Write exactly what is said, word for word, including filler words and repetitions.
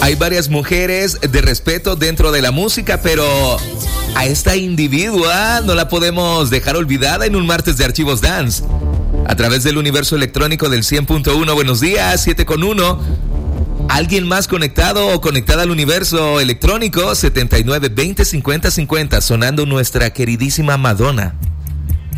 Hay varias mujeres de respeto dentro de la música, pero a esta individua no la podemos dejar olvidada en un martes de Archivos Dance. A través del universo electrónico del cien punto uno. Buenos días, siete con uno. ¿Alguien más conectado o conectada al universo electrónico? setenta y nueve, veinte, cincuenta, cincuenta. Sonando nuestra queridísima Madonna.